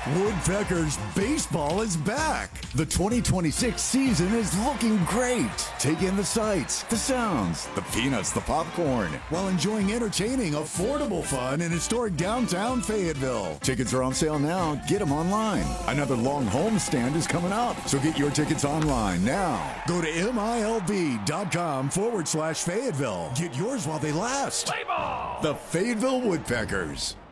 Woodpeckers baseball is back. The 2026 season is looking great. Take in the sights, the sounds, the peanuts, the popcorn, while enjoying entertaining, affordable fun in historic downtown Fayetteville. Tickets are on sale now. Get them online. Another long homestand is coming up, so get your tickets online now. Go to MILB.com/Fayetteville. Get yours while they last. Play ball! The Fayetteville Woodpeckers.